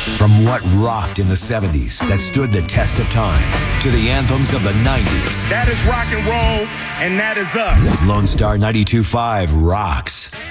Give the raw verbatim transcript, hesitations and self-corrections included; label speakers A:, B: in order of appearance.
A: From what rocked in the seventies that stood the test of time to the anthems of the nineties.
B: That is rock and roll, and that is us.
A: Lone Star ninety-two point five rocks.